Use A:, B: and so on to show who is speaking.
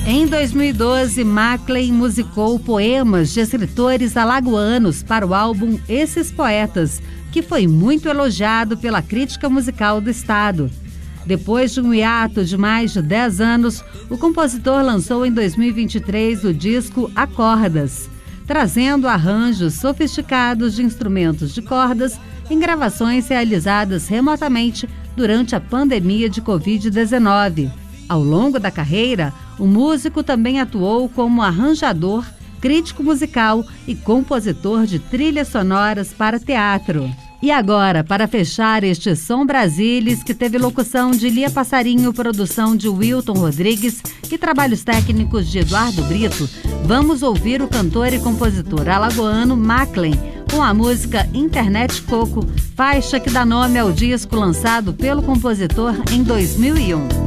A: Em 2012, Maclen musicou poemas de escritores alagoanos para o álbum Esses Poetas, que foi muito elogiado pela crítica musical do estado. Depois de um hiato de mais de 10 anos, o compositor lançou em 2023 o disco Acordas, trazendo arranjos sofisticados de instrumentos de cordas em gravações realizadas remotamente durante a pandemia de Covid-19. Ao longo da carreira, o músico também atuou como arranjador, crítico musical e compositor de trilhas sonoras para teatro. E agora, para fechar este Som Brasilis, que teve locução de Lia Passarinho, produção de Wilton Rodrigues e trabalhos técnicos de Eduardo Brito, vamos ouvir o cantor e compositor alagoano Maclen com a música Internet Coco, faixa que dá nome ao disco lançado pelo compositor em 2001.